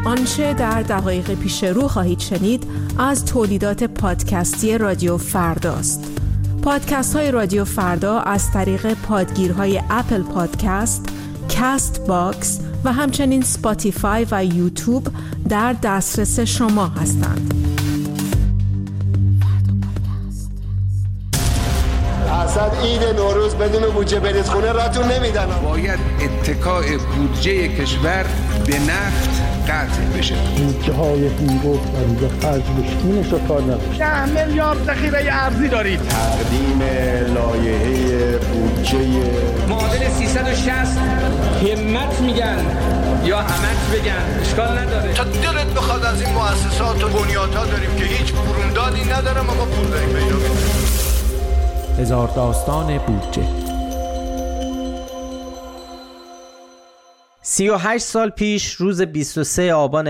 آنچه در دقایق پیش رو خواهید شنید از تولیدات پادکستی رادیو فرداست. پادکست های رادیو فردا از طریق پادگیرهای اپل پادکست، کست باکس و همچنین سپاتیفای و یوتیوب در دسترس شما هستند. اصلا عید نوروز بدون بودجه برید خونه راتون نمیدن. باید اتکای بودجه کشور به نفت قطع بشه. بودجه های هنگفت و اینجا خرج بشینش رو کار نباشه. 10 میلیارد ذخیره ارزی دارید. تقدیم لایحه بودجه معادل 360 همت میگن یا همت بگن اشکال نداره. تا دلت بخواد از این مؤسسات و بنیادها داریم که هیچ بروندادی نداره اما پول داریم پیدا کنیم. هزار داستان بودجه. 38 سال پیش روز 23 آبان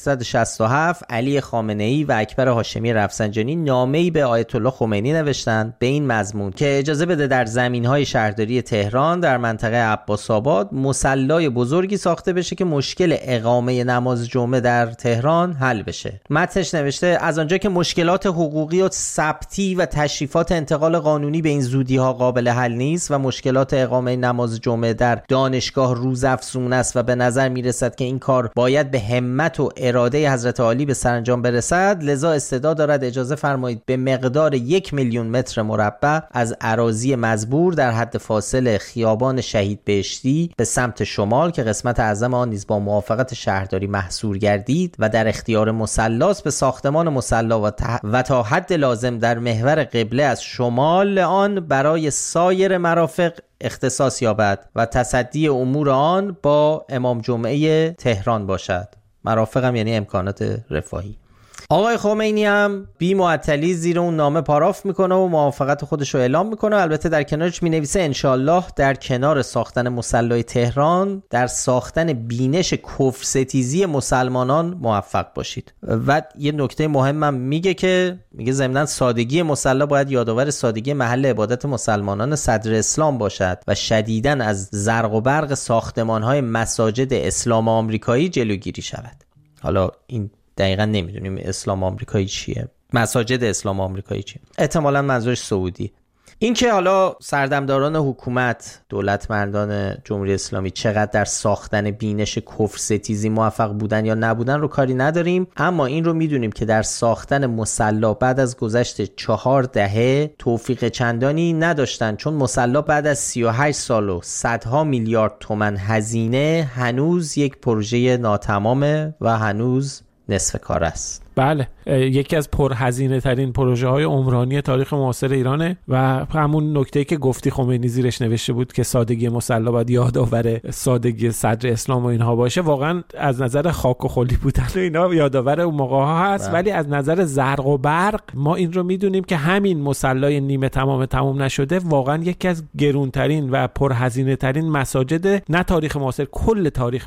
1367 علی خامنه‌ای و اکبر هاشمی رفسنجانی نامه‌ای به آیت الله خمینی نوشتند به این مضمون که اجازه بده در زمین‌های شهرداری تهران در منطقه عباس‌آباد مصلی بزرگی ساخته بشه که مشکل اقامه نماز جمعه در تهران حل بشه. متنش نوشته از آنجا که مشکلات حقوقی و ثبتی و تشریفات انتقال قانونی به این زودی‌ها قابل حل نیست و مشکلات اقامه نماز جمعه در دانشگاه روزافزون است و به نظر میرسد که این کار باید به همت و اراده حضرت عالی به سرانجام برسد، لذا استدعا دارد اجازه فرمایید به مقدار 1 میلیون متر مربع از اراضی مزبور در حد فاصل خیابان شهید بهشتی به سمت شمال که قسمت اعظم آن نیز با موافقت شهرداری محصور گردید و در اختیار مصلاست به ساختمان مصلا و تا حد لازم در محور قبله از شمال آن برای سایر مرافق اختصاص یابد و تصدی امور آن با امام جمعه تهران باشد. مرافقم یعنی امکانات رفاهی. آقای خمینی هم بی معطلی زیر اون نامه پاراف میکنه و موافقت خودش رو اعلام میکنه. البته در کنارش مینویسه انشالله در کنار ساختن مصلی تهران در ساختن بینش کفرستیزی مسلمانان موفق باشید. و یه نکته مهمم میگه ضمن سادگی مصلی باید یادآور سادگی محل عبادت مسلمانان صدر اسلام باشد و شدیداً از زرق و برق ساختمان‌های مساجد اسلام آمریکایی جلوگیری شود. حالا این دقیقا نمیدونیم اسلام آمریکایی چیه، مساجد اسلام آمریکایی چیه، احتمالاً منظورش سعودی. این که حالا سردمداران حکومت، دولتمندان جمهوری اسلامی چقدر در ساختن بینش کفرستیزی موفق بودن یا نبودن رو کاری نداریم، اما این رو میدونیم که در ساختن مصلی بعد از گذشت 4 دهه توفیق چندانی نداشتن، چون مصلی بعد از 38 سال و صدها میلیارد تومان هزینه هنوز یک پروژه ناتمامه و هنوز نصف کار است. بله، یکی از پرهزینه ترین پروژه های عمرانی تاریخ معاصر ایرانه و همون نکته‌ای که گفتی خمینی زیرش نوشته بود که سادگی مصلی باید یادآور سادگی صدر اسلام و اینها باشه، واقعا از نظر خاک و خلی بودن و اینا یادآور اون موقع ها هست. ولی از نظر زرق و برق ما این رو میدونیم که همین مصلی نیمه تمام نشده واقعا یکی از گرونترین و پرهزینه ترین مساجد نه تاریخ معاصر، کل تاریخ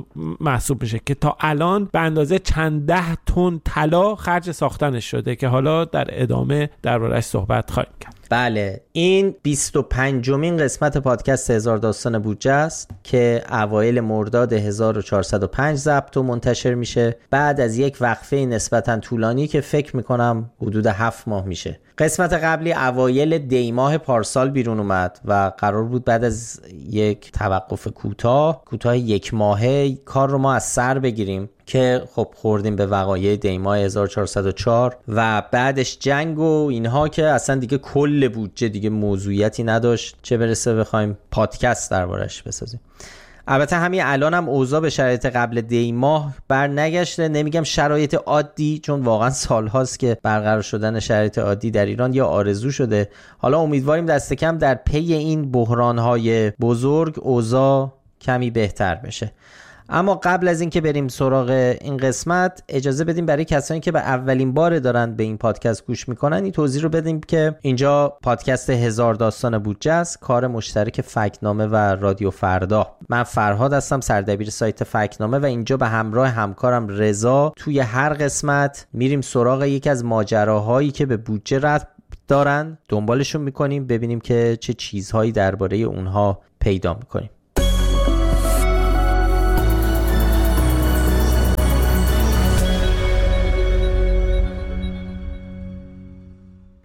محسوب میشه که تا الان به اندازه چند ده تن طلا خرج ساختنش شده که حالا در ادامه درباره‌اش صحبت خواهیم کرد. بله، این 25مین قسمت پادکست هزار داستان بودجه است که اوایل مرداد 1405 ضبط و منتشر میشه بعد از یک وقفه نسبتاً طولانی که فکر میکنم حدود 7 ماه میشه. قسمت قبلی اوایل دی ماه پارسال بیرون اومد و قرار بود بعد از یک توقف کوتاه 1 ماهه کار رو ما از سر بگیریم که خب خوردیم به وقایع دی ماه 1404 و بعدش جنگ و اینها که اصلا دیگه کل بودجه دیگه موضوعیتی نداشت، چه برسه بخوایم پادکست دربارش بسازیم. البته همین الان هم اوضاع به شرایط قبل دی ماه بر نگشته، نمیگم شرایط عادی چون واقعا سالهاست که برقرار شدن شرایط عادی در ایران یا آرزو شده. حالا امیدواریم دست کم در پی این بحران‌های بزرگ اوضاع کمی بهتر بشه. اما قبل از اینکه بریم سراغ این قسمت اجازه بدیم برای کسانی که به اولین بار دارن به این پادکست گوش میکنن این توضیح رو بدیم که اینجا پادکست هزار داستان بودجه است، کار مشترک فکت‌نامه و رادیو فردا. من فرهاد هستم، سردبیر سایت فکت‌نامه و اینجا به همراه همکارم رضا توی هر قسمت میریم سراغ یکی از ماجراهایی که به بودجه ربط دارن، دنبالشون میکنیم ببینیم که چه چیزهایی درباره اونها پیدا میکنیم.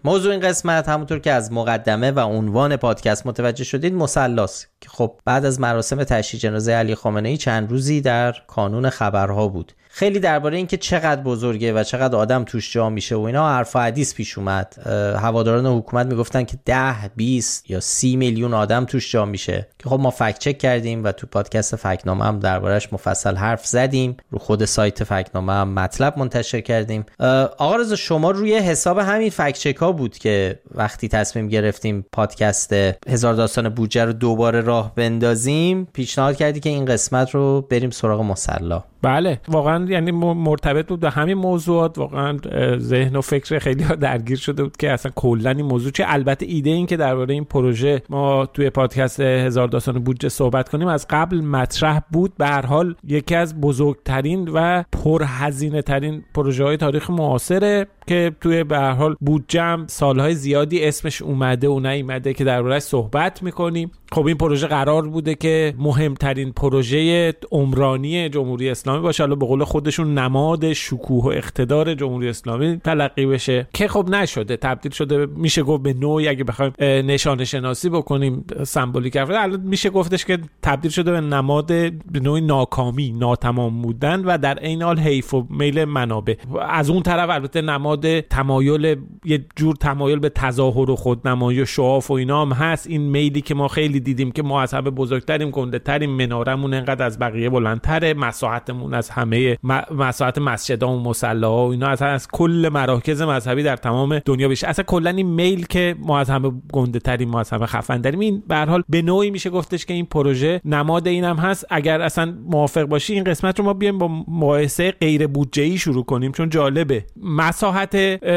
موضوع این قسمت همونطور که از مقدمه و عنوان پادکست متوجه شدید مصلاست که خب بعد از مراسم تشییع جنازه علی خامنه‌ای چند روزی در کانون خبرها بود. خیلی درباره این که چقدر بزرگه و چقدر آدم توش جا میشه و اینا حرف و حدیث پیش اومد. هواداران حکومت میگفتن که 10 20 یا 30 میلیون آدم توش جا میشه که خب ما فکت چک کردیم و تو پادکست فکت‌نامه هم دربارش مفصل حرف زدیم، رو خود سایت فکت‌نامه هم مطلب منتشر کردیم. آقا رضا شما روی حساب همین فکت چک ها بود که وقتی تصمیم گرفتیم پادکست هزار داستان بودجه رو دوباره راه بندازیم پیشنهاد کردی که این قسمت رو بریم سراغ مصلا. بله واقعا یعنی مرتبط بود به همین موضوعات. واقعا ذهن و فکر خیلی ها درگیر شده بود که اصلا کلا این موضوع چه. البته ایده این که درباره این پروژه ما توی پادکست هزار داستان بودجه صحبت کنیم از قبل مطرح بود. به هر حال یکی از بزرگترین و پرهزینه ترین پروژه های تاریخ معاصره که توی به هر حال بودجه سالهای زیادی اسمش اومده و نیومده که درباره‌اش صحبت میکنیم. خب این پروژه قرار بوده که مهمترین پروژه عمرانی جمهوری اسلامی باشه، حالا به قول خودشون نماد شکوه و اقتدار جمهوری اسلامی تلقی بشه که خب نشده، تبدیل شده میشه گفت به نوعی اگه بخوایم نشانه شناسی بکنیم سمبولیک الان میشه گفتش که تبدیل شده به نماد به نوعی ناکامی، ناتمام بودن و در عین حال حیف و میل منابع. از اون طرف البته نماد تمایل، یه جور تمایل به تظاهر و خودنمایی و شعاف و اینا هم هست. این میلی که ما خیلی دیدیم که ما از همه بزرگتریم، گنده تریم، منارمون انقدر از بقیه بلندتره، مساحتمون از همه مساحت مسجدها و مصلاها و اینا از کل مراکز مذهبی در تمام دنیا بیشتر. اصلا کلا این میل که ما از همه گنده تریم، ما از همه خفن تریم، این به هر حال به نوعی میشه گفتش که این پروژه نماد اینم هست. اگر اصلا موافق باشی این قسمت رو ما بیایم با مقایسه غیر بودجه‌ای شروع کنیم چون جالبه. مساحت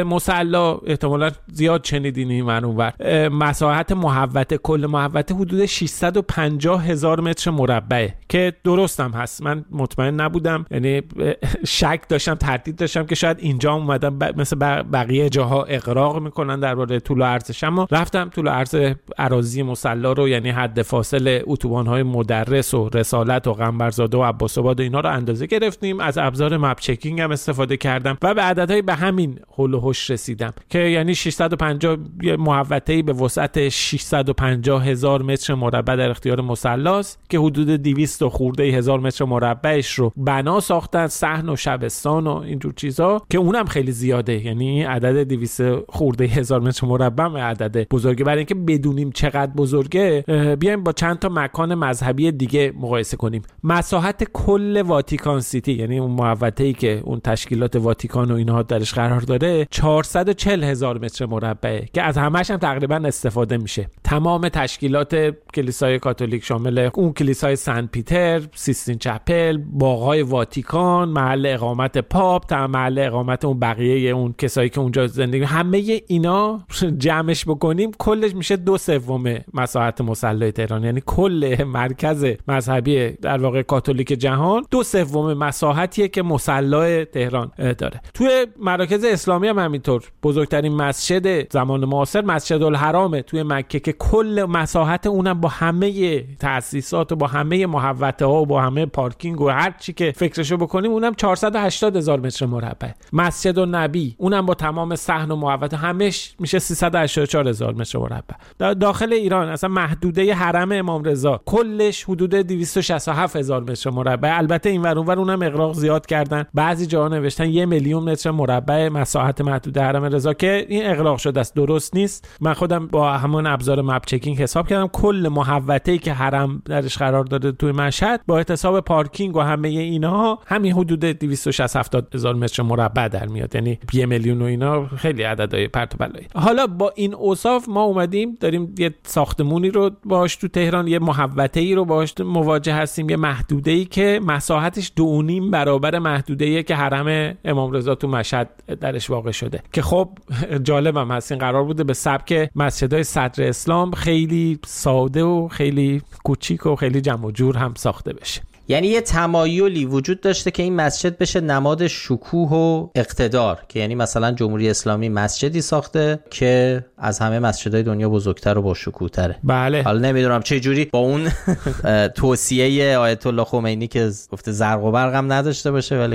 مصلا احتمالاً زیاد شنیدین این اونور، مساحت محوطه، کل محوطه حدود 650,000 متر مربعه که درست هم هست. من مطمئن نبودم، یعنی شک داشتم، تردید داشتم که شاید اینجا اومدن مثل بقیه جاها اغراق میکنن درباره طول و عرضش، اما رفتم طول و عرض اراضی مصلا رو، یعنی حد فاصل اتوبان‌های مدرس و رسالت و قنبرزاده و عباس‌آباد و اینا رو اندازه گرفتیم. از ابزار مپ چکینگ هم استفاده کردم و به عددهای به همین هول و هوش رسیدم که یعنی 650 محوطه‌ای به وسعت 650,000 متر مربع در اختیار مصلاست که حدود 200 خورده هزار متر مربعش رو بنا ساختن، صحن و شبستان و اینجور چیزا که اونم خیلی زیاده. یعنی عدد 200 خورده هزار متر مربع عدد بزرگه. برای اینکه بدونیم چقدر بزرگه بیایم با چند تا مکان مذهبی دیگه مقایسه کنیم. مساحت کل واتیکان سیتی، یعنی اون محوطه‌ای که اون تشکیلات واتیکان و اینها درش قرار داره، 440,000 متر مربعه که از همه‌ش هم تقریبا استفاده میشه. تمام تشکیلات کلیسای کاتولیک شامل اون کلیسای سن پیتر، سیستین چپل، باغ‌های واتیکان، محل اقامت پاپ، محل اقامت اون بقیه اون کسایی که اونجا زندگی، همه اینا جمعش بکنیم کلش میشه 2/3 مساحت مصلای تهران. یعنی کل مرکز مذهبی در واقع کاتولیک جهان 2/3 مساحتیه که مصلای تهران داره. توی مراکز اسلامی هم همینطور. بزرگترین مسجد زمان معاصر مسجد الحرامه توی مکه که کل مساحت اونم با همه تأسیسات و با همه محوطه ها و با همه پارکینگ و هر چی که فکرشو بکنیم اونم 480,000 متر مربع. مسجد النبی اونم با تمام صحن و محوطه همش میشه 384,000 متر مربع. داخل ایران اصلا محدوده حرم امام رضا کلش حدود 267,000 متر مربع. البته این ور اون ور اونم اغراق زیاد کردن، بعضی جاها نوشتن 1,000,000 متر مربع مساحت محدود حرم رضا که این اغراق شده است، درست نیست. من خودم با همون ابزار مپ چکینگ حساب کردم کل محوطه‌ای که حرم درش قرار داده توی مشهد با احتساب پارکینگ و همه اینها همین حدود 260,000 متر مربع در میاد. یعنی 1,000,000 و اینا خیلی عددهای پرت و بلایی. حالا با این اوصاف ما اومدیم داریم یه ساختمونی رو باهاش تو تهران، یه محوطه‌ای رو باهاش مواجه هستیم، یه محدوده‌ای که مساحتش 2.5 برابر محدوده‌ای که حرم امام رضا تو مشهد درش واقع شده. که خب جالبم هست این قرار بوده به سبک مسجدهای صدر اسلام خیلی ساده و خیلی کوچیک و خیلی جمع و جور هم ساخته بشه. یعنی یه تمایلی وجود داشته که این مسجد بشه نماد شکوه و اقتدار، که یعنی مثلا جمهوری اسلامی مسجدی ساخته که از همه مسجدهای دنیا بزرگتر و با شکوه‌تره. بله. حالا نمیدونم چه جوری با اون توصیه آیت الله خمینی که گفته زرق و برق هم نداشته باشه، ولی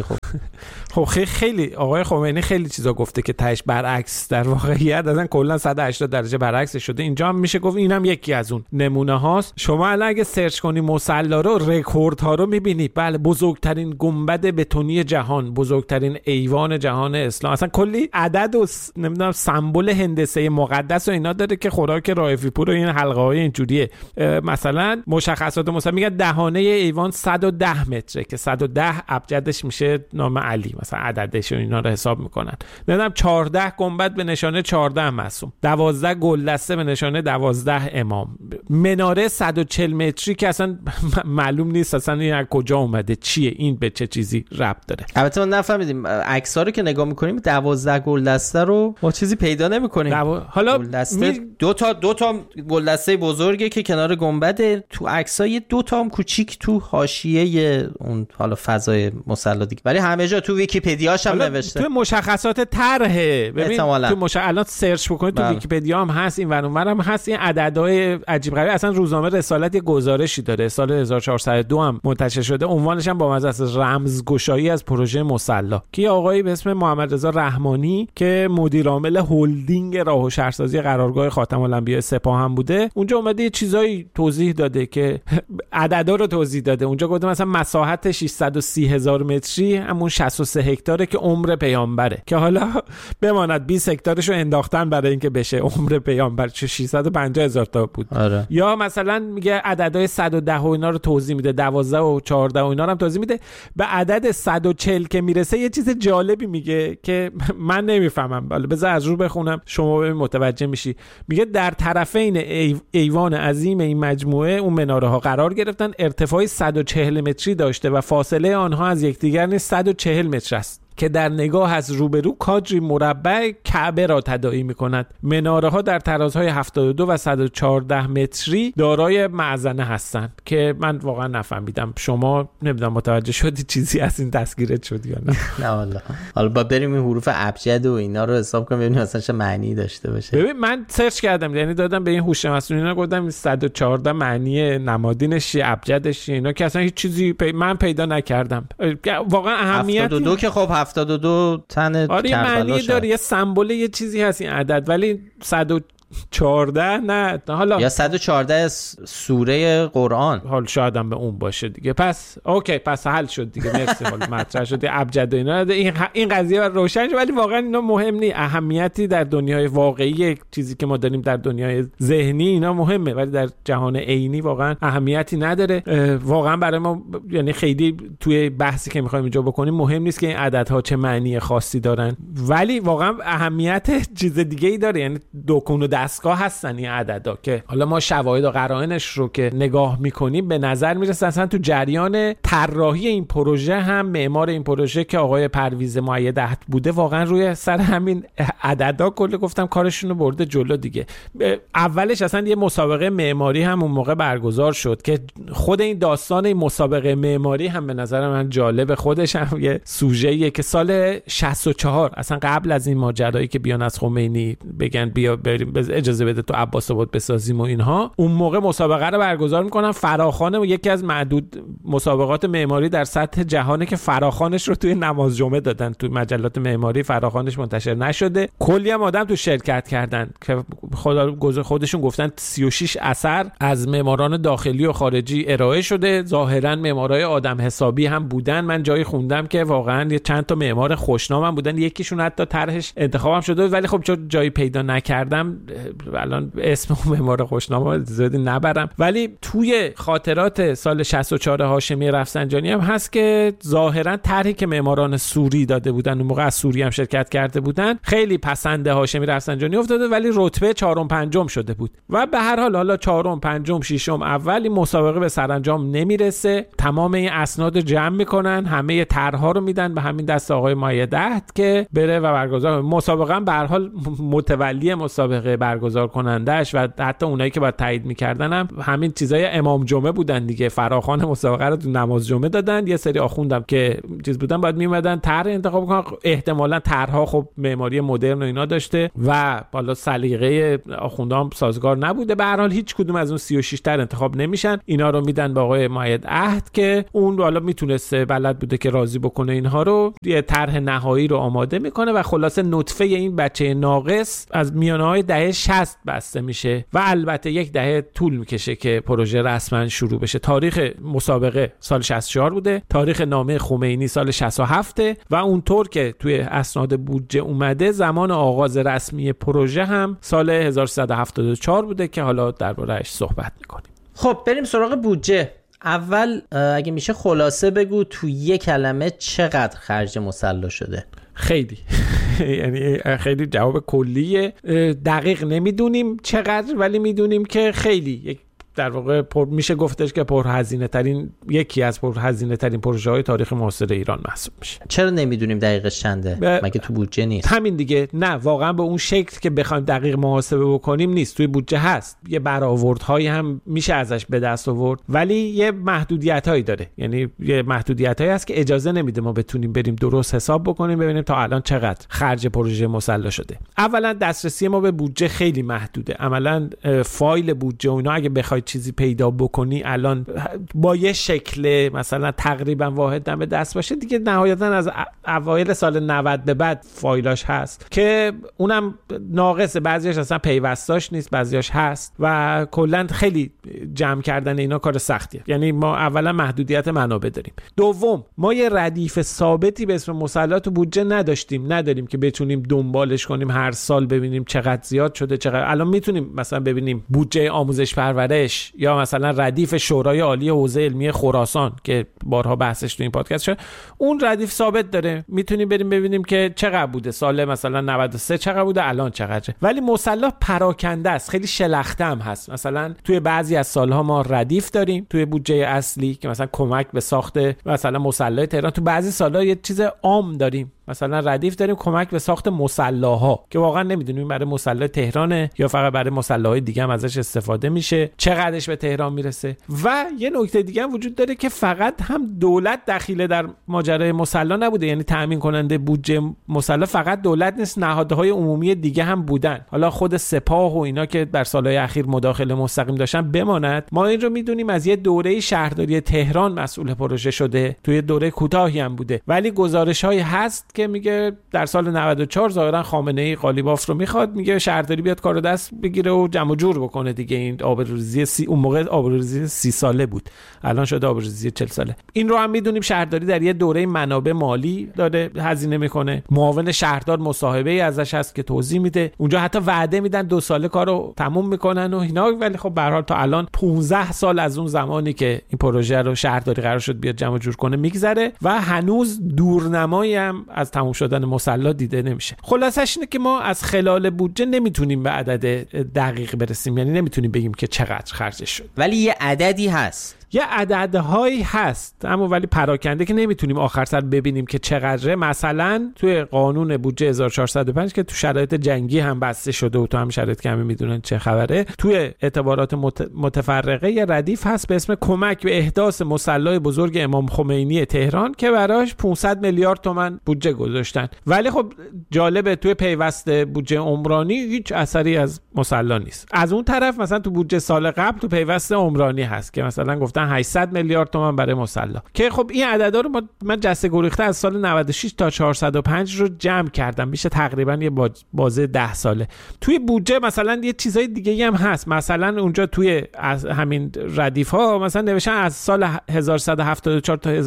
خب خیلی آقای خمینی خیلی چیزا گفته که تهش برعکس در واقعیت اصلا کلا 180 درجه برعکس شده. اینجا هم میشه گفت اینم یکی از اون نمونه هاست. شما الان اگه سرچ کنی مصلا رو، رکورد ها رو میبینی. بله، بزرگترین گنبد بتونی جهان، بزرگترین ایوان جهان اسلام، اصلا کلی عدد و نمیدونم سمبل هندسه مقدس و اینا داره که خوراک رائفی پور و این حلقه های اینجوریه. مثلا مشخصات مثلا میگه دهانه ایوان 110 متره که 110 ابجدش میشه نام علی، مثلا عددش و اینا رو حساب میکنن. نمیدونم 14 گنبد به نشانه 14 معصوم، 12 گلدسته به نشانه 12 امام، مناره 140 متری که اصلا معلوم نیست اصلا این از کجا اومده، چیه این، به چه چیزی ربط داره. البته ما نفهمیدیم عکس‌ها رو که نگاه میکنیم 12 گلدسته رو ما چیزی پیدا نمیکنیم. حالا دو تا گلدسته بزرگه که کنار گنبد، تو عکس‌ها یه دو تا هم کوچیک تو حاشیه اون حالا فضای مصلی دیگه، ولی همه جا تو ویکی‌پدیاش هم نوشته، تو مشخصات طرحه. ببین تو الان سرچ بکنید تو ویکی‌پدیا هم هست، این ور هم هست، این عددهای عجیب غریب. اصلا روزنامه رسالت یه گزارشی داره سال 1402 هم منتشر شده، عنوانش هم با مزه است، رمزگشایی از پروژه مصلی، که آقایی به اسم محمد رضا رحمانی که مدیر عامل هلدینگ راه و شهرسازی قرارگاه خاتم الانبیاء سپاه هم بوده، اونجا اومده یه چیزایی توضیح داده که عددا رو توضیح داده. اونجا گفته مثلا مساحت 630,000 متری همون 63 هکتاره که عمر پیامبره، که حالا بماند 20 هکتارشو انداختن برای اینکه بشه عمر پیامبر، چه 650,000 تا بود. آره. یا مثلا میگه عددهای 110 و اینا رو توضیح میده، 12 و 14 و اینا رو هم توضیح میده. به عدد 140 که میرسه یه چیز جالبی میگه که من نمیفهمم، حالا بذار از رو بخونم شما ببین متوجه میشی. میگه در طرفین ایوان عظیم این مجموعه اون مناره ها قرار گرفتن، ارتفاعی 140 متری داشته و فاصله آنها از یکدیگر نیز 140 متر است که در نگاه از روبرو کادری مربع کعبه را تداعی می‌کند. مناره‌ها در ترازهای 72 و 114 متری دارای معزنه هستند که من واقعا نفهمیدم. شما نمیدونم متوجه شدی چیزی از این دستگیرت شد یا نه؟ نه والله. حالا با بریم این حروف ابجد و اینا رو حساب کنیم ببینیم اصلا چه معنی داشته باشه. ببین من سرچ کردم، یعنی دادم به این هوش مصنوعی اینا، گفتم 114 معنی نمادینش چیه، ابجدش چیه، اینا که اصلا هیچ چیزی من پیدا نکردم. واقعا اهمیت 72 که خب 72 تن آره معنی داره، یه سمبل یه چیزی هست این عدد، ولی 114 نه. حالا یا 114 سوره قرآن، حال شاید هم به اون باشه دیگه. پس اوکی، پس حل شد دیگه. مرسی. حال مطرح شد ابجد و اینا، این قضیه روشن شد، ولی واقعا اینا مهم نی. اهمیتی در دنیای واقعی چیزی که ما داریم در دنیای ذهنی اینا مهمه، ولی در جهان عینی واقعا اهمیتی نداره. واقعا برای ما یعنی خیلی توی بحثی که می‌خوایم اینجا بکنیم مهم نیست که این عددها چه معنی خاصی دارن، ولی واقعا اهمیت چیز دیگه‌ای داره. یعنی دکون و دستگاه هستن این عددا که حالا ما شواهد و قرائنش رو که نگاه میکنیم به نظر میرسه اصلا تو جریان طراحی این پروژه هم معمار این پروژه که آقای پرویز مؤید عهد بوده واقعا روی سر همین عددا کل گفتم کارشون رو برده جلو دیگه. اولش اصلا یه مسابقه معماری هم اون موقع برگزار شد که خود این داستان این مسابقه معماری هم به نظر من جالب، خودش هم یه سوژه‌ایه که سال 64 اصلا قبل از این ماجرایی که بیان از خمینی بگن بیا بریم اجازه بده تو عباس‌آباد بسازیم و اینها، اون موقع مسابقه رو برگزار میکنن. فراخوان یکی از معدود مسابقات معماری در سطح جهانه که فراخوانش رو توی نماز جمعه دادن، توی مجلات معماری فراخوانش منتشر نشده. کلی هم آدم تو شرکت کردن که خودشون گفتن 36 اثر از معماران داخلی و خارجی ارائه شده. ظاهرا معمارای آدم حسابی هم بودن. من جایی خوندم که واقعا یه چند تا معمار خوشنام هم بودن، یکیشون حتی طرحش انتخابم شده، ولی خب چون جایی پیدا نکردم الان اسم معمار خوشنام زیادی نبرم. ولی توی خاطرات سال 64 هاشمی رفسنجانی هم هست که ظاهرا طرحی که معماران سوری داده بودن، اون موقع از سوریه هم شرکت کرده بودن، خیلی پسند هاشمی رفسنجانی افتاده، ولی رتبه 4م 5م شده بود. و به هر حال حالا 4م 5م 6م اول این مسابقه به سرانجام نمیرسه. تمام این اسناد جمع میکنن، همه طرح‌ها رو میدن به همین دست آقای مؤید عهد که بره و برگزار مسابقه. به هر حال متولی مسابقه برگزار کنندش و حتی اونایی که باید تایید می‌کردن هم همین چیزای امام جمعه بودن دیگه. فراخوان مسابقه رو تو نماز جمعه دادن، یه سری آخوندم که چیز بودن باید میومدن طرح انتخاب کنن. احتمالاً طرح‌ها خب معماری مدرن و اینا داشته و بالا سلیقه آخوندام سازگار نبوده. به هر حال هیچ کدوم از اون 36 تا انتخاب نمیشن. اینا رو میدن به آقای معید عهد که اون حالا میتونسته بلد بوده که راضی بکنه اینها رو، یه طرح نهایی رو آماده میکنه و خلاصه نطفه این بچه ناقص از میانه‌های دهه 60 بسته میشه و البته یک دهه طول میکشه که پروژه رسما شروع بشه. تاریخ مسابقه سال 64 بوده، تاریخ نامه خمینی سال 67 و اونطور که توی اسناد بودجه اومده زمان آغاز رسمی پروژه هم سال 1374 بوده که حالا درباره‌اش صحبت میکنیم. خب بریم سراغ بودجه. اول اگه میشه خلاصه بگو تو یک کلمه چقدر خرج مسلا شده؟ خیلی یعنی خیلی جواب کلیه، دقیق نمیدونیم چقدر ولی میدونیم که خیلی، یک در واقع میشه گفتش که پرهزینه ترین، یکی از پرهزینه ترین پروژه های تاریخ معاصر ایران محسوب میشه. چرا نمیدونیم دقیقش چنده؟ مگه تو بودجه نیست؟ همین دیگه، نه واقعا به اون شکل که بخوایم دقیق محاسبه بکنیم نیست. توی بودجه هست، یه برآوردهایی هم میشه ازش به دست آورد ولی یه محدودیتایی داره، یعنی یه محدودیتایی هست که اجازه نمیده ما بتونیم بریم درست حساب بکنیم ببینیم تا الان چقدر خرج پروژه مسلا شده. اولا دسترسی ما به بودجه خیلی محدوده. عملاً فایل بودجه و اینا اگه بخوای چیزی پیدا بکنی الان با یه شکل مثلا تقریبا واحد به دست باشه دیگه، نهایتا از اوایل سال 90 به بعد فایلاش هست که اونم ناقصه، بعضیاش اصلا پیوستاش نیست، بعضیاش هست و کلا خیلی جمع کردن اینا کار سختیه. یعنی ما اولا محدودیت منابع داریم، دوم ما یه ردیف ثابتی به اسم مسلا تو بودجه نداریم که بتونیم دنبالش کنیم هر سال ببینیم چقدر زیاد شده چقدر. الان میتونیم مثلا ببینیم بودجه آموزش پرورش یا مثلا ردیف شورای عالی حوزه علمی خراسان که بارها بحثش تو این پادکست شد، اون ردیف ثابت داره، میتونیم بریم ببینیم که چقدر بوده سال مثلا 93 چقدر بوده الان چقدره. ولی مسلا پراکنده است، خیلی شلخته هم هست. مثلا توی بعضی از سالها ما ردیف داریم توی بودجه اصلی که مثلا کمک به ساخت مثلا مسلای تهران، تو بعضی سالها یه چیز عام داریم مثلا ردیف داریم کمک به ساخت مسلاها که واقعا نمیدونیم برای مسلای تهرانه یا فقط برای مسلاهای دیگه هم ازش استفاده میشه، چقدرش به تهران میرسه. و یه نکته دیگه هم وجود داره که فقط هم دولت دخیل در ماجرای مسلا نبوده، یعنی تامین کننده بودجه مسلا فقط دولت نیست، نهادهای عمومی دیگه هم بودن. حالا خود سپاه و اینا که در سالهای اخیر مداخله مستقیم داشتن بماند، ما این رو میدونیم از یه دوره شهرداری تهران مسئول پروژه شده، توی دوره کوتاهی هم بوده، ولی گزارش‌هایی هست که میگه در سال 94 ظاهرا خامنه‌ای قالیباف رو میخواد، میگه شهرداری بیاد کارو دست بگیره و جمع جور بکنه دیگه. این آبروریزی اون موقع آبروریزی 30 ساله بود، الان شده آبروریزی 40 ساله. این رو هم میدونیم شهرداری در یه دوره منابع مالی داره هزینه میکنه، معاون شهردار مصاحبه‌ای ازش هست که توضیح میده، اونجا حتی وعده میدن 2 ساله کارو تموم میکنن و اینا، ولی خب به هر حال تا الان 15 سال از اون زمانی که این پروژه رو شهرداری قرار شد بیاد جمع جور کنه میگذره و هنوز دورنمایی هم از تموم شدن مسلا دیده نمیشه. خلاصش اینه که ما از خلال بودجه نمیتونیم به عدد دقیق برسیم، یعنی نمیتونیم بگیم که چقدر خرجش شد، ولی یه عددی هست، یه عددهایی هست، اما ولی پراکنده که نمیتونیم آخر سر ببینیم که چقدره. مثلا توی قانون بودجه 1405 که تو شرایط جنگی هم بسته شده و تو هم شرایط که همه میدونن چه خبره، توی اعتبارات متفرقه یه ردیف هست به اسم کمک به احداث مسلای بزرگ امام خمینی تهران که براش 500 میلیارد تومان بودجه گذاشتن. ولی خب جالبه توی پیوست بودجه عمرانی هیچ اثری از مسلا نیست. از اون طرف مثلا تو بودجه سال قبل تو پیوست عمرانی هست که مثلا گفتن 800 میلیارد تومان برای مسلا، که خب این عددا رو من جسته گریخته از سال 96 تا 405 رو جمع کردم، میشه تقریبا یه بازه 10 ساله. توی بودجه مثلا یه چیزای دیگه هم هست، مثلا اونجا توی همین ردیف ها مثلا نوشتن از سال 1174 تا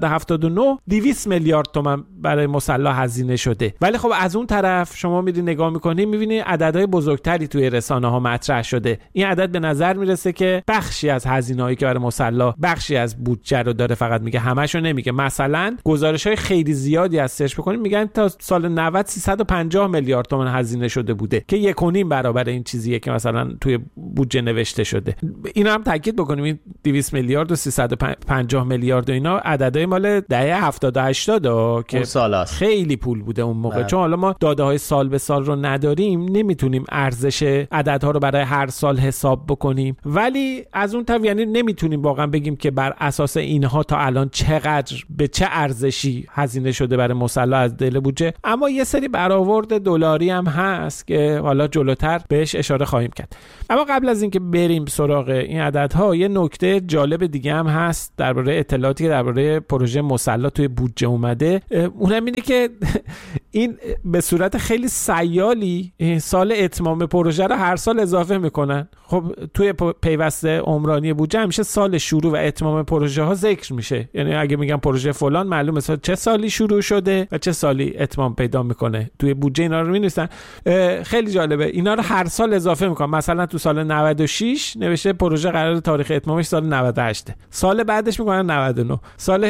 1379 200 میلیارد تومان برای مسلا هزینه شده. ولی خب از اون طرف شما میری نگاه میکنی میبینی عددهای بزرگتری توی رسانه ها مطرح شده. این عدد به نظر میرسه که بخشی از هزینه‌هایی که برای مسلا بخشی از بودجه رو داره، فقط میگه همشو نمیگه. مثلا گزارش‌های خیلی زیادی از سرچ بکنید میگن تا سال 90 350 میلیارد تومان هزینه شده بوده که 1.5 برابر این چیزیه که مثلا توی بودجه نوشته شده. اینا هم تاکید بکنیم این 200 میلیارد و 350 میلیارد و اینا عددهای مال دهه 70 و 80 که سالاست. خیلی پول بوده اون موقع. چون حالا ما داده های سال به سال رو نداریم، نمیتونیم ارزش عددها رو برای هر سال حساب بکنیم، ولی از اون طرف یعنی نمیتونیم واقعا بگیم که بر اساس اینها تا الان چقدر به چه ارزشی هزینه شده برای مصلی از دل بودجه. اما یه سری برآورد دلاری هم هست که حالا جلوتر بهش اشاره خواهیم کرد. اما قبل از اینکه بریم سراغ این عددها، یه نکته جالب دیگه هم هست درباره اطلاعاتی که درباره پروژه مصلی توی بودجه اومده. اونم اینه که این به صورت خیلی سیالی سال اتمام پروژه رو هر سال اضافه میکنن. خب توی پیوسته عمرانی بودجه همیشه سال شروع و اتمام پروژه ها ذکر میشه، یعنی اگه میگم پروژه فلان معلومه مثلا چه سالی شروع شده و چه سالی اتمام پیدا میکنه. توی بودجه اینا رو می‌نویسن. خیلی جالبه، اینا رو هر سال اضافه میکنن. مثلا تو سال 96 نوشته پروژه قرار تاریخ اتمامش سال 98، سال بعدش میکنن 99، سال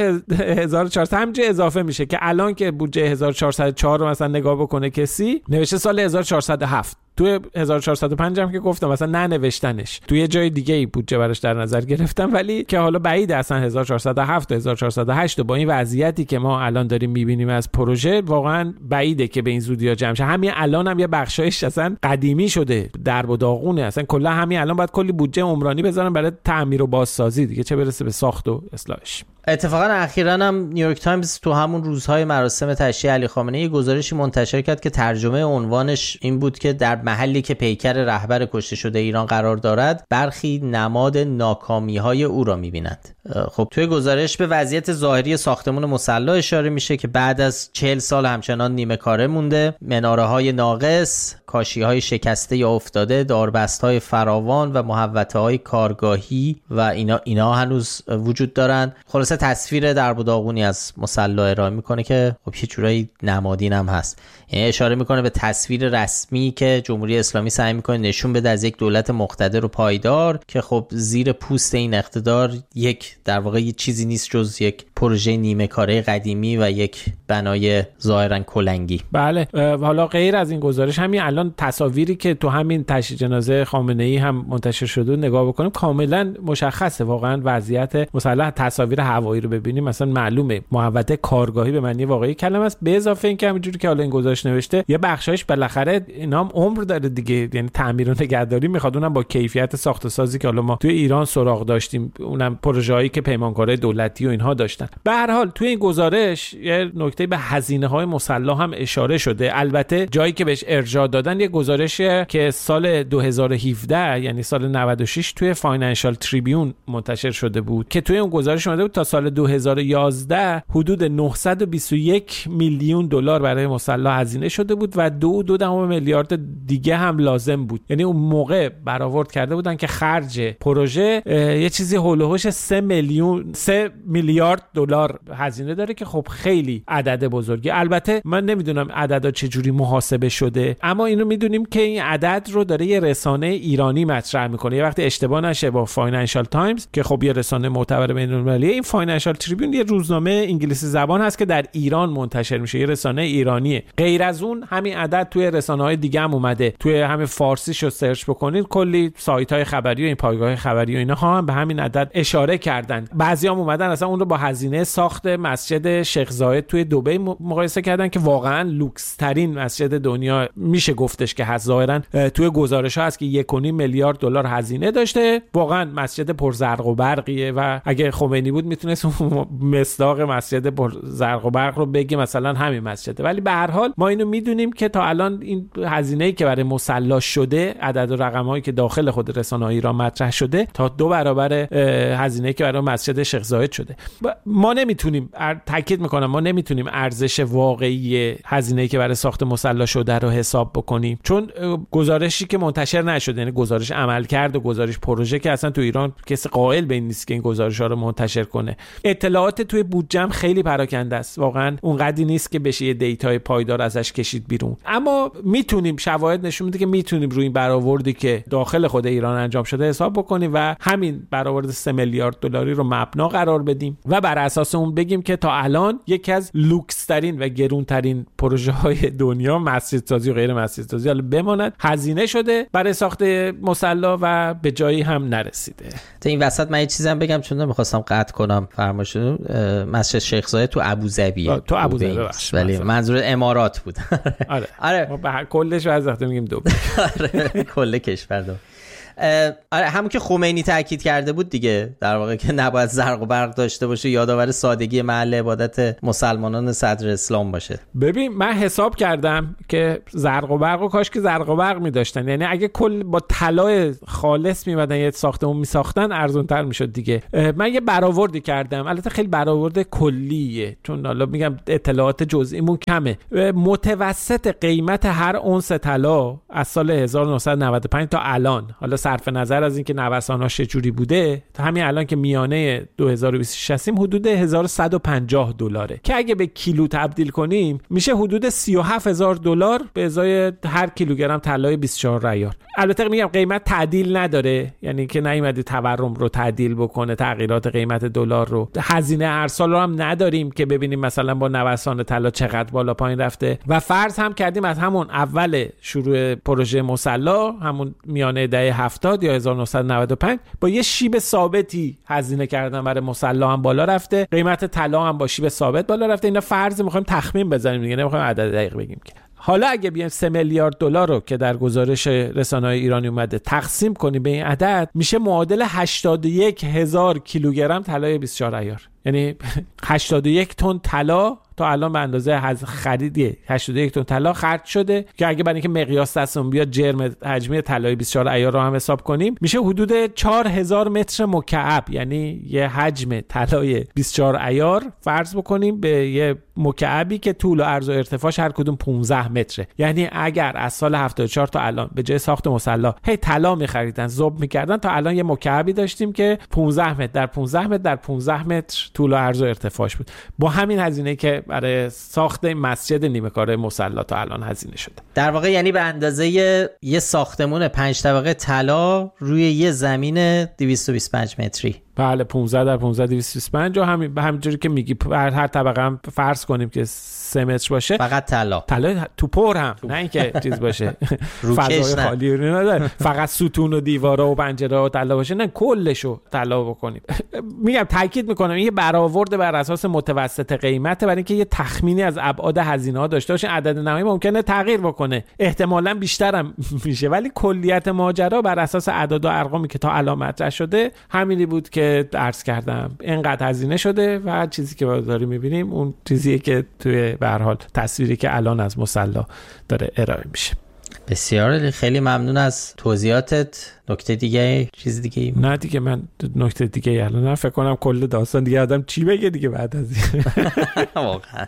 1400 همینجوری اضافه میشه که الان که بودجه 1404 رو مثلا نگاه بکنه کسی، نوشته سال 1407. توی 1405 هم که گفتم مثلا ننوشتنش، توی جای دیگه ای بودجه براش در نظر گرفتم، ولی که حالا بعید اصلا 1407 و 1408 با این وضعیتی که ما الان داریم میبینیم از پروژه واقعا بعیده که به این زودی‌ها جمع شه. همین الان هم یه بخشایش اصلا قدیمی شده، درب و داغونه، اصلا کلا همین الان باید کلی بودجه عمرانی بذارن برای تعمیر و بازسازی دیگه، چه برسه به ساخت و اصلاحش. اتفاقا اخیراً هم نیویورک تایمز تو همون روزهای مراسم تشییع علی خامنه‌ای گزارشی منتشر کرد که ترجمه عنوانش این بود که در محلی که پیکر رهبر کشته شده ایران قرار دارد، برخی نماد ناکامی‌های او را می‌بینند. خب توی گزارش به وضعیت ظاهری ساختمان مصلی اشاره میشه که بعد از 40 سال همچنان نیمه کاره مونده، مناره‌های ناقص، کاشی‌های شکسته یا افتاده، داربست‌های فراوان و محوطه‌های کارگاهی و اینا هنوز وجود دارن. خلاصه تصویر درب و داغونی از مصلی ارائه میکنه که خب یه جورایی نمادین هم هست، یعنی اشاره میکنه به تصویر رسمی که جمهوری اسلامی سعی میکنه نشون بده از یک دولت مقتدر و پایدار که خب زیر پوست این اقتدار یک در واقع یه چیزی نیست جز یک پروژه نیمه کاره قدیمی و یک بنای ظاهرا کلنگی. بله، حالا غیر از این گزارش همین الان تصاویری که تو همین تشییع جنازه خامنه‌ای هم منتشر شده نگاه بکنیم کاملا مشخصه واقعا وضعیت مصلی. تصاویر هوایی رو ببینیم مثلا معلومه محوطه کارگاهی به معنی واقعی کلمه است، به اضافه اینکه همینجوری که حالا این گزارش نوشته یه بخشایش بالاخره اینا هم عمر داره دیگه، یعنی تعمیر و نگهداری میخواد، اونم با کیفیت ساخت و سازی که حالا ما توی ایران سراغ داشتیم، اونم پروژه‌ای که پیمانکارای دولتی و اینها داشتن. به هر حال توی این گزارش یه نکته به هزینه‌های مصلی هم اشاره شده. البته جایی که بهش ارجاع دادن یه گزارشی که سال 2017 یعنی سال 96 توی فاینانشال تریبیون منتشر شده بود که توی اون گزارش اومده بود تا سال 2011 حدود 921 میلیون دلار برای مصلی هزینه شده بود و 2.2 میلیارد دیگه هم لازم بود. یعنی اون موقع برآورد کرده بودن که خرج پروژه یه چیزی هول و هوش 3 میلیارد دلار هزینه داره که خب خیلی عدد بزرگی. البته من نمیدونم عددا چه جوری محاسبه شده، اما اینو میدونیم که این عدد رو داره یه رسانه ایرانی مطرح میکنه. یه وقتی اشتباه نشه با فاینانشال تایمز که خب یه رسانه معتبر بین‌المللیه، این فاینانشال تریبیون یه روزنامه انگلیسی زبان هست که در ایران منتشر میشه، یه رسانه ایرانیه. غیر از اون همین عدد توی رسانه‌های دیگه هم اومده، توی همین فارسیشو سرچ بکنید کلی سایت‌های خبری و این پایگاه خبری و اینا هم به همین عدد اشاره کردن. بعضیام اومدن اصلا اون رو با هزینه ساخت مسجد شیخ زاید توی دبی مقایسه کردن که واقعا لوکس ترین مسجد دنیا میشه گفتش که هست. ظاهرا توی گزارش‌ها هست که 1.5 میلیارد دلار هزینه داشته. واقعا مسجد پر زرق و برقیه و اگه خمینی بود میتونست مصداق مسجد پر زرق و برق رو بگه مثلا همین مسجده. ولی به هر حال ما اینو میدونیم که تا الان این هزینه‌ای که برای مصلی شده، عدد و رقم‌هایی که داخل خود رسانه‌های ایران مطرح شده، تا 2 برابر هزینه‌ای که برای مسجد شیخ زاید شده. ما نمیتونیم، تاکید میکنم، ما نمیتونیم ارزش واقعی هزینه‌ای که برای ساخت مصلی شده رو حساب بکنیم، چون گزارشی که منتشر نشده، یعنی گزارش عملکرد و گزارش پروژه که اصلا تو ایران کسی قائل به این نیست که این گزارش‌ها رو منتشر کنه. اطلاعات توی بودجه خیلی پراکنده است، واقعا اونقدی نیست که بشه یه دیتای پایدار ازش کشید بیرون. اما میتونیم، شواهد نشون میده که میتونیم روی این برآوردی که داخل خود ایران انجام شده حساب بکنیم و همین برآورد 3 میلیارد دلاری رو مبنا قرار بدیم و بر اساس اون بگیم که تا الان یکی از لوکس ترین و گرون ترین پروژه های دنیا مسجد سازی و غیر مسجد سازی حالا بماند، هزینه شده برای ساخت مصلی و به جایی هم نرسیده. تا این وسط من یه چیزی هم بگم چون نمیخواستم قطع کنم فرمایشتون. مسجد شیخ زاید تو ابوظبیه، تو ابوظبی ولی منظور امارات بود. آره ما به کلش از وقتی میگیم دو آره کل کشور دو. آره همون که خمینی تاکید کرده بود دیگه، در واقع که نباید زرق و برق داشته باشه، یادآور سادگی محل عبادت مسلمانان صدر اسلام باشه. ببین من حساب کردم که زرق و برق و کاش که زرق و برق می‌داشتن، یعنی اگه کل با طلای خالص می‌مدن یه ساختمون می‌ساختن ارزان‌تر می‌شد دیگه. من یه برآوردی کردم، البته خیلی برآورد کلیه چون حالا میگم اطلاعات جزئیمون کمه. متوسط قیمت هر اونس طلا از سال 1995 تا الان، حالا صرف نظر از اینکه نوساناش چجوری بوده، تا همین الان که میانه 2026 هستیم حدود $1150 که اگه به کیلو تبدیل کنیم میشه حدود $37,000 به ازای هر کیلوگرم طلای 24 ریال. البته میگم قیمت تعدیل نداره، یعنی که نیومده تورم رو تعدیل بکنه، تغییرات قیمت دلار رو، هزینه هر سال رو هم نداریم که ببینیم مثلا با نوسان طلا چقدر بالا پایین رفته. و فرض هم کردیم از همون اول شروع پروژه مصلی، همون میانه دهه 70 یا 1995 با یه شیب ثابتی هزینه کردن برای مصلی هم بالا رفته، قیمت طلا هم با شیب ثابت بالا رفته. اینا فرض می‌خوایم تخمین بزنیم دیگه، نمی‌خوایم عدد دقیق بگیم که. حالا اگه بیایم 3 میلیارد دلار رو که در گزارش رسانه‌های ایرانی اومده تقسیم کنیم به این عدد، میشه معادل 81,000 کیلوگرم طلای 24 ایار، یعنی 81 تن طلا تا الان به اندازه خرید 81 تن طلا خرج شده که اگه برای اینکه مقیاس دستمون بیاد جرم حجمی طلای 24 ایار رو هم حساب کنیم میشه حدود 4000 متر مکعب، یعنی یه حجم طلای 24 ایار فرض بکنیم به یه مکعبی که طول و عرض و ارتفاعش هر کدوم 15 متره. یعنی اگر از سال 74 تا الان به جای ساخت مصلی هی طلا می‌خریدن ذوب می‌کردن، تا الان یه مکعبی داشتیم که 15 متر در 15 متر در 15 متر طول و عرض و ارتفاعش بود. با همین هزینه که برای ساخت مسجد نیمه کاره مصلی تا الان هزینه شده، در واقع یعنی به اندازه یه ساختمون 5 طبقه طلا روی یه زمین 225 متری. بله 15 در 15 225 و همین به همینجوری که میگی هر طبقه هم فرض کنیم که 3 متر باشه، فقط طلا تو پر هم نه اینکه چیز باشه فضای خالی نداره، فقط ستون و دیوارا و پنجره و طلا باشه، نه کلشو طلا بکنیم. میگم تاکید میکنم این برآورد بر اساس متوسط قیمته برای اینکه یه تخمینی از ابعاد هزینه ها داشته باشه. عدد نهایی ممکنه تغییر بکنه، احتمالاً بیشتر هم میشه، ولی کلیت ماجرا بر اساس اعداد و ارقامی که تا الان مطرح شده همینی بود که عرض کردم. اینقدر هزینه شده و چیزی که داریم میبینیم اون چیزیه که توی به هر حال تصویری که الان از مصلی داره ارائه میشه. بسیار خیلی ممنون از توضیحاتت. نکته دیگه چیز دیگه؟ نه دیگه من نکته دیگه الان فکر کنم کل داستان دیگه آدم چی بگه دیگه بعد از این. واقعا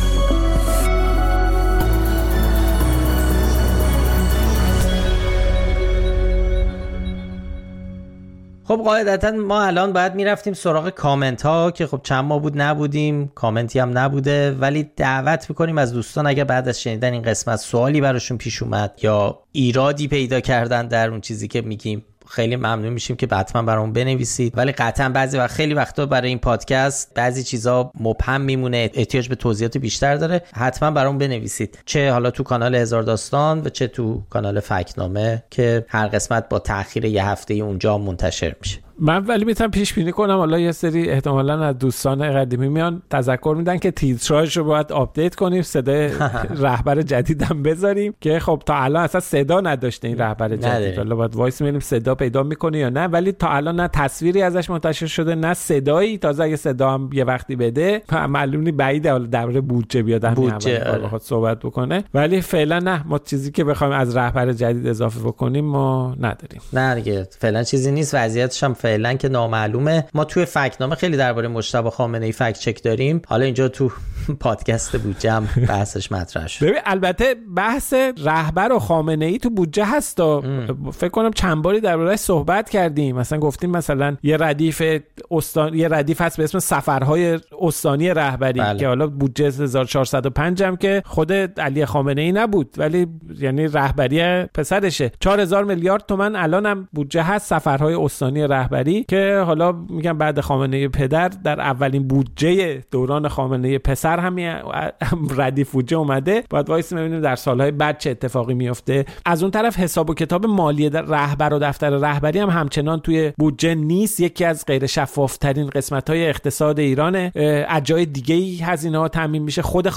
خب قاعدتا ما الان باید میرفتیم سراغ کامنت ها که خب چند ماه بود نبودیم، کامنتی هم نبوده، ولی دعوت میکنیم از دوستان اگر بعد از شنیدن این قسمت سوالی براشون پیش اومد یا ایرادی پیدا کردن در اون چیزی که میگیم، خیلی ممنون میشیم که حتما برامون بنویسید. ولی قطعا بعضی وقت خیلی وقتا برای این پادکست بعضی چیزا مبهم میمونه، احتیاج به توضیحات بیشتر داره، حتما برامون بنویسید، چه حالا تو کانال هزار داستان و چه تو کانال فکتنامه که هر قسمت با تأخیر یه هفته اونجا منتشر میشه. من ولی میتونم پیش بینی کنم حالا یه سری احتمالاً از دوستان قدیمی میان تذکر میدن که تیتراژ رو باید آپدیت کنیم، صدای رهبر جدیدم بذاریم که خب تا الان اصلا صدا نداشته این رهبر جدید، حالا باید وایس میبینیم صدا پیدا میکنه یا نه، ولی تا الان نه تصویری ازش منتشر شده نه صدایی. تازه اگه صدا هم یه وقتی بده معلومی بعیده حالا درباره بودجه بیاد همین بخواد صحبت بکنه، ولی فعلا نه، ما چیزی که بخوایم از رهبر جدید اضافه بکنیم ما نداریم. نه دیگه فعلا چیزی نیست، وضعیتش هم فعلا که نامعلومه. ما توی فکتنامه خیلی درباره مجتبی خامنه‌ای فکت چک داریم، حالا اینجا تو پادکست بودجه هم بحثش مطرح شد. ببین البته بحث رهبر و خامنه‌ای تو بودجه هست، فکر کنم چند باری درباره‌اش صحبت کردیم، مثلا گفتیم مثلا یه ردیف هست به اسم سفرهای استانی رهبری که حالا بودجه 1405 هم که خود علی خامنه‌ای نبود ولی یعنی رهبری پسرشه، 4000 میلیارد تومان الانم بودجه هست سفرهای استانی رهبری که حالا میگم بعد خامنه‌ای پدر در اولین بودجه دوران خامنه‌ای پسر آخر همین ردیف بودجه اومده، باید وایسیم ببینیم در سالهای بعد چه اتفاقی میفته. از اون طرف حساب و کتاب مالی رهبر و دفتر رهبری هم همچنان توی بودجه نیست. یکی از غیر شفافترین قسمت‌های اقتصاد ایرانه. از جای دیگه‌ای هزینه‌ها تامین میشه. خود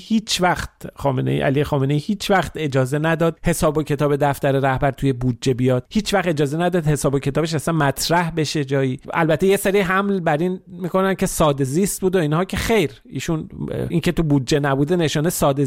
علی خامنه‌ای هیچ وقت اجازه نداد حساب و کتاب دفتر رهبر توی بودجه بیاد. هیچ وقت اجازه نداد حساب و کتابش اصلا مطرح بشه جایی. البته یه سری حمل بر این میکنن که ساده زیست بود و اینها، که خیر، ایشون این که تو بودجه نبوده نشانه ساده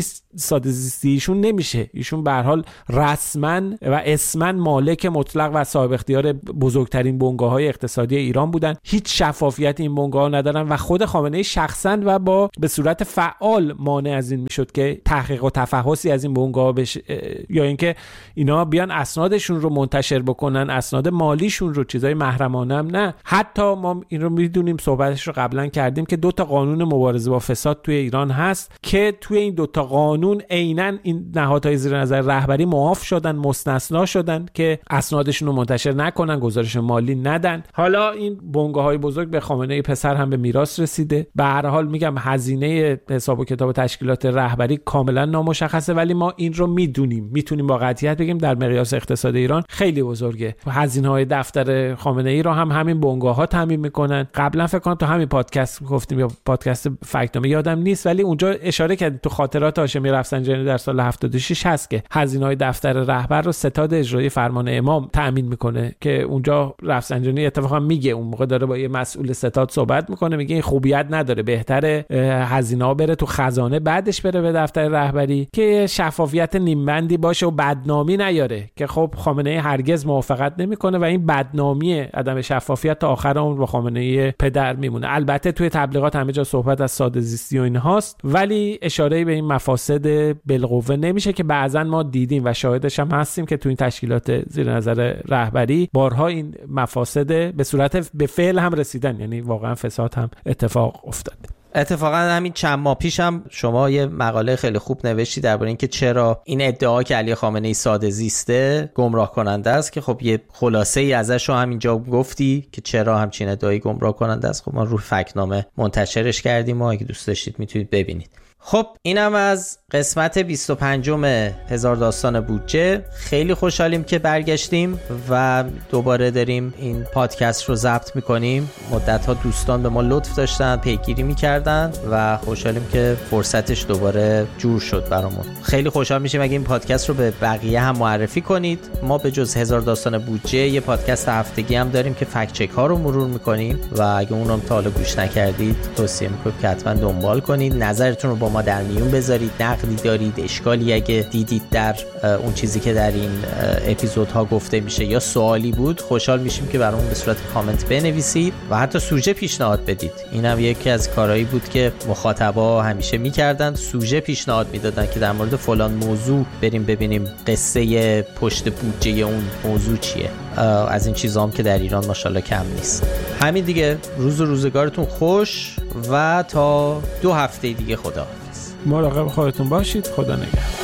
زیستی ایشون نمیشه. ایشون به هر حال رسما و اسما مالک مطلق و صاحب اختیار بزرگترین بنگاه‌های اقتصادی ایران بودن. هیچ شفافیت این بنگاه‌ها ندارن و خود خامنه‌ای شخصا و به صورت فعال مانع از این میشد که تحقیق و تفحصی از این بنگاه‌ها بشه، یا اینکه اینا بیان اسنادشون رو منتشر بکنن، اسناد مالیشون رو، چیزای محرمانه هم نه. حتی ما این رو میدونیم، صحبتش رو قبلا کردیم، که 2 تا قانون مبارزه با فساد توی ایران هست که توی این 2 تا قانون عیناً این نهادهای زیر نظر رهبری معاف شدن، مستثنا شدن که اسنادشون رو منتشر نکنن، گزارش مالی ندن. حالا این بنگاه‌های بزرگ به خامنه‌ای پسر هم به میراث رسیده. به هر حال میگم هزینه حساب و کتاب تشکیلات رهبری کاملا نامشخصه، ولی ما این رو میتونیم با قطعیت بگیم در مقیاس اقتصاد ایران خیلی بزرگه. هزینه‌های دفتر خامنه‌ای رو هم همین بنگاه‌ها تامین میکنن. قبلا فکر کنم تو همین پادکست گفتیم، یا پادکست فکت‌نامه یادم نیست، ولی اونجا اشاره کردیم تو خاطرات هاشمی رفسنجانی در سال 76 هست که هزینه‌های دفتر رهبر رو ستاد اجرایی فرمان امام تامین میکنه، که اونجا رفسنجانی اتفاقا میگه، اون موقع داره با یه مسئول ستاد صحبت میکنه، میگه این خوبیت نداره، بهتره هزینه‌ها بره تو خزانه بعدش بره به دفتر رهبری که شفافیت نیمبندی باشه و بدنامی نیاره، که خب خامنه‌ای هرگز موافقت نمیکنه و این بدنامی عدم شفافیت تا آخر عمر با خامنه‌ای پدر میمونه. البته توی تبلیغات همه جا صحبت از ساده زیستی و اینهاست، ولی اشاره به این مفاسد بالقوه نمیشه که بعضن ما دیدیم و شاهدش هم هستیم که توی این تشکیلات زیر نظر رهبری بارها این مفاسد به صورت به فعل هم رسیدن، یعنی واقعا فساد هم اتفاق افتاد. اتفاقا همین چند ماه پیش هم شما یه مقاله خیلی خوب نوشتی درباره اینکه چرا این ادعا که علی خامنه‌ای ساده زیسته گمراه کننده است، که خب یه خلاصه ای ازش رو همینجا گفتی که چرا همچین ادعایی گمراه کننده است. خب ما روی فکت‌نامه منتشرش کردیم و اگه دوست داشتید میتونید ببینید. خب اینم از قسمت 25 هزار داستان بودجه. خیلی خوشحالیم که برگشتیم و دوباره داریم این پادکست رو ضبط میکنیم. مدت‌ها دوستان به ما لطف داشتن، پیگیری میکردن و خوشحالیم که فرصتش دوباره جور شد برامون. خیلی خوشحال میشیم اگه این پادکست رو به بقیه هم معرفی کنید. ما به جز هزار داستان بودجه یه پادکست هفتگی هم داریم که فکت چک ها رو مرور میکنیم و اگه اونم تا حالا گوش نکردید توصیه میکنم که حتما دنبال کنید. نظرتون رو با ما در میون بذارید. نقدی دارید، اشکالی اگه دیدید در اون چیزی که در این اپیزودها گفته میشه یا سوالی بود، خوشحال میشیم که برامون به صورت کامنت بنویسید و حتی سوژه پیشنهاد بدید. اینم یکی از کارهایی بود که مخاطبا همیشه میکردن، سوژه پیشنهاد میدادن که در مورد فلان موضوع بریم ببینیم قصه پشت بودجه اون موضوع چیه. از این چیزام که در ایران ماشاءالله کم نیست. همین دیگه، روز و روزگارتون خوش و تا 2 هفته دیگه خداحافظ. مراقب خودتون باشید. خدا نگهدار.